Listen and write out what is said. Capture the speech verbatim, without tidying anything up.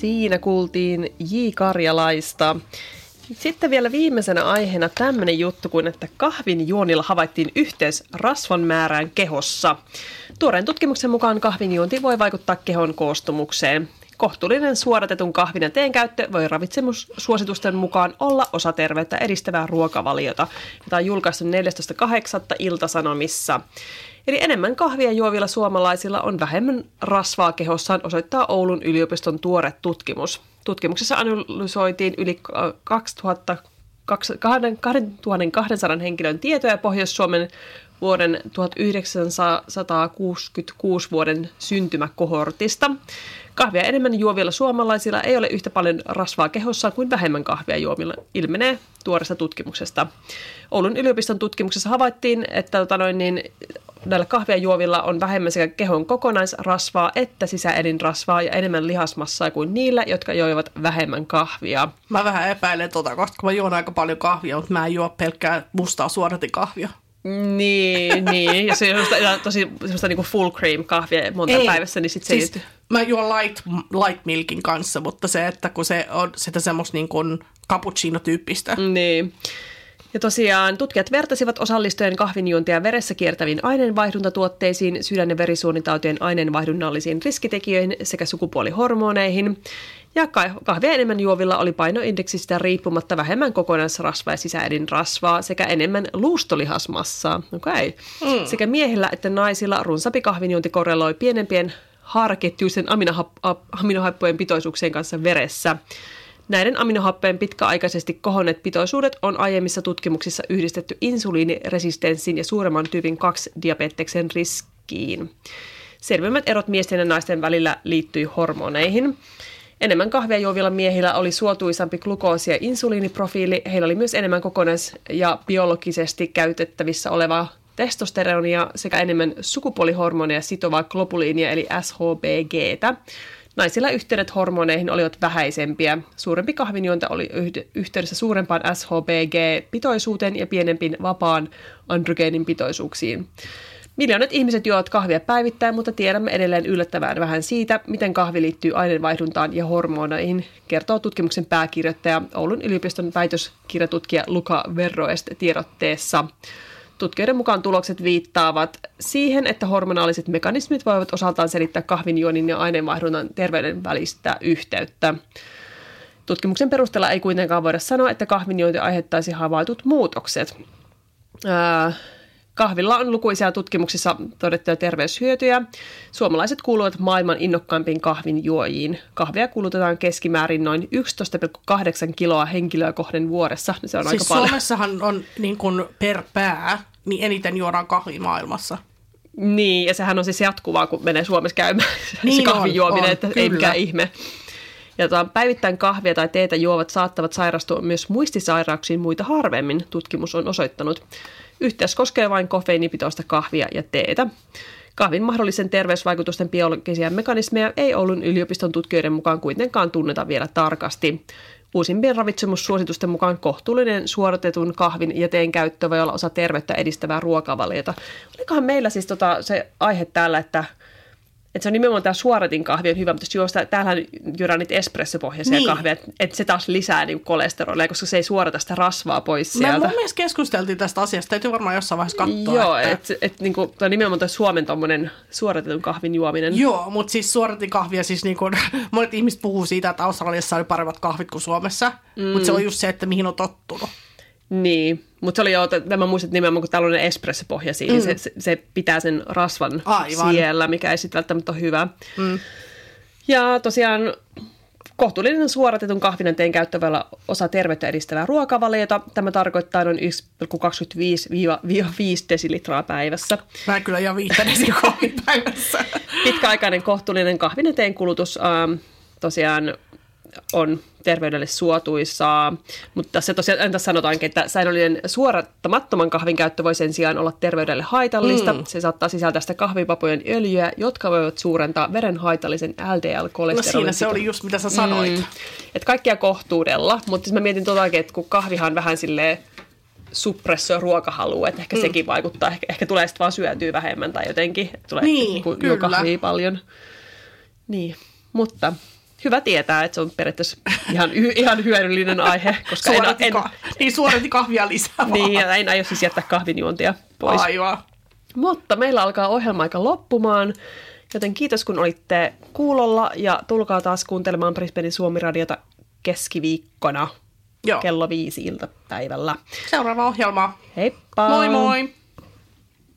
Siinä kuultiin J. Karjalaista. Sitten vielä viimeisenä aiheena tämmöinen juttu kuin, että kahvin juonnilla havaittiin yhteys rasvan määrään kehossa. Tuoreen tutkimuksen mukaan kahvin juonti voi vaikuttaa kehon koostumukseen. Kohtuullinen suodatetun kahvin ja teen käyttö voi ravitsemussuositusten mukaan olla osa terveyttä edistävää ruokavaliota, jota on julkaistu neljästoista kahdeksatta Ilta-Sanomissa. Eli enemmän kahvia juovilla suomalaisilla on vähemmän rasvaa kehossaan, osoittaa Oulun yliopiston tuore tutkimus. Tutkimuksessa analysoitiin yli kaksituhattakaksisataa henkilön tietoja Pohjois-Suomen vuoden tuhatyhdeksänsataakuusikymmentäkuusi vuoden syntymäkohortista. Kahvia enemmän juovilla suomalaisilla ei ole yhtä paljon rasvaa kehossaan kuin vähemmän kahvia juovilla, ilmenee tuoreesta tutkimuksesta. Oulun yliopiston tutkimuksessa havaittiin, että tota noin, niin, näillä kahvia juovilla on vähemmän sekä kehon kokonaisrasvaa että sisäelinrasvaa ja enemmän lihasmassaa kuin niillä, jotka joivat vähemmän kahvia. Mä vähän epäilen tota, koska mä juon aika paljon kahvia, mutta mä en juo pelkkää mustaa suodatikahvia. Niin, niin. Ja se on tosi semmoista niinku full cream kahvia monta Ei, päivässä, niin sit se siis mä juon light, light milkin kanssa, mutta se, että kun se on sitä semmoista niin kuin cappuccino-tyyppistä. Niin. Ja tosiaan tutkijat vertasivat osallistujien kahvinjuontia veressä kiertäviin aineenvaihduntatuotteisiin, sydän- ja verisuonitautien aineenvaihdunnallisiin riskitekijöihin sekä sukupuolihormoneihin. Ja kahvia enemmän juovilla oli painoindeksistä riippumatta vähemmän kokonaisrasvaa ja sisäelinrasvaa sekä enemmän luustolihasmassaa. Okay. Mm. Sekä miehillä että naisilla runsaampi kahvinjuonti korreloi pienempien haaraketjuisen aminohappojen pitoisuuksien kanssa veressä. Näiden aminohappeen pitkäaikaisesti kohonneet pitoisuudet on aiemmissa tutkimuksissa yhdistetty insuliiniresistenssiin ja suuremman tyypin kaksi diabeteksen riskiin. Selvimmät erot miesten ja naisten välillä liittyi hormoneihin. Enemmän kahvia juovilla miehillä oli suotuisampi glukoosi- ja insuliiniprofiili. Heillä oli myös enemmän kokonais- ja biologisesti käytettävissä olevaa testosteronia sekä enemmän sukupuolihormoneja sitovaa globuliinia eli S H B G:tä. Naisilla yhteydet hormoneihin olivat vähäisempiä. Suurempi kahvinjuonta oli yhteydessä suurempaan S H B G-pitoisuuteen ja pienempiin vapaan androgeenin pitoisuuksiin. Miljoonat ihmiset juovat kahvia päivittäin, mutta tiedämme edelleen yllättävän vähän siitä, miten kahvi liittyy aineenvaihduntaan ja hormoneihin, kertoo tutkimuksen pääkirjoittaja Oulun yliopiston väitöskirjatutkija Luca Verroest tiedotteessa. Tutkijoiden mukaan tulokset viittaavat siihen, että hormonaaliset mekanismit voivat osaltaan selittää kahvinjuonnin ja aineenvaihdunnan terveyden välistä yhteyttä. Tutkimuksen perusteella ei kuitenkaan voida sanoa, että kahvinjuonti aiheuttaisi havaitut muutokset. Ää, kahvilla on lukuisia tutkimuksissa todettuja terveyshyötyjä. Suomalaiset kuuluvat maailman innokkaimpiin kahvinjuojiin. Kahvia kulutetaan keskimäärin noin yksitoista pilkku kahdeksan kiloa henkilöä kohden vuodessa. Se on siis aika paljon. Suomessahan on niin kuin per pää, niin eniten juodaan kahvia maailmassa. Niin, ja sehän on siis jatkuvaa, kun menee Suomessa käymään niin se kahvinjuominen, on, että on, ei kyllä. mikään ihme. Ja tuon, päivittäin kahvia tai teetä juovat saattavat sairastua myös muistisairauksiin muita harvemmin, tutkimus on osoittanut. Yhteys koskee vain kofeiinipitoista kahvia ja teetä. Kahvin mahdollisen terveysvaikutusten biologisia mekanismeja ei Oulun yliopiston tutkijoiden mukaan kuitenkaan tunneta vielä tarkasti. Uusimpien ravitsemussuositusten mukaan kohtuullinen suodatetun kahvin ja teen käyttö voi olla osa terveyttä edistävää ruokavaliota. Olikohan meillä siis tota, se aihe täällä, että, että se on nimenomaan tämä suodatin kahvi on hyvä, mutta jos juosta, täällähän juodaan niitä espressopohjaisia niin. kahvia, että, että se taas lisää niin kolesterolia, koska se ei suodata sitä rasvaa pois sieltä. Me mun mielestä keskusteltiin tästä asiasta, täytyy varmaan jossain vaiheessa katsoa. Joo, että et, et, niin kuin, toi nimenomaan tuo Suomen tommonen suodatetun kahvin juominen. Joo, mutta siis suodatin kahvia, siis niin kuin, monet ihmiset puhuu siitä, että Australiassa oli paremmat kahvit kuin Suomessa, mm. mutta se on just se, että mihin on tottunut. Niin, mutta se oli jo, että mä muistan nimenomaan, kun täällä on espressopohja siinä, mm. se, se, se pitää sen rasvan Aivan. siellä, mikä ei sitten välttämättä ole hyvä. Mm. Ja tosiaan kohtuullinen suodatetun kahvin ja teen käyttö voi olla osa terveyttä edistävää ruokavaliota. Tämä tarkoittaa noin yksi pilkku kaksikymmentäviisi viiva desilitraa päivässä. Mä kyllä jo viittä desilitraa päivässä. Pitkäaikainen kohtuullinen kahvin ja teen kulutus ähm, tosiaan on terveydelle suotuisaa, mutta tässä tosiaan tässä sanotaankin, että säännöllinen suorattamattoman kahvin käyttö voi sen sijaan olla terveydelle haitallista. Mm. Se saattaa sisältää sitä kahvipapujen öljyä, jotka voivat suurentaa veren haitallisen L D L-kolesterolin. No siinä se oli just mitä sä sanoit. Mm. Että kaikkia kohtuudella, mutta siis mä mietin totakin, että kun kahvihan vähän silleen suppressoi ruokahalua, että ehkä mm. sekin vaikuttaa, ehkä, ehkä tulee sitten vaan syötyä vähemmän tai jotenkin, tulee niin, kun juo kahvia paljon. Niin, mutta hyvä tietää, että se on periaatteessa ihan, ihan hyödyllinen aihe, koska en, en, ka- niin suorati kahvia lisää. Niin, ja en aio siis jättää kahvinjuontia pois. Aivan. Mutta meillä alkaa ohjelma-aika loppumaan, joten kiitos kun olitte kuulolla ja tulkaa taas kuuntelemaan Brisbanein Suomi-radiota keskiviikkona Joo. kello viisi iltapäivällä. Seuraava ohjelma. Heippa! Moi moi!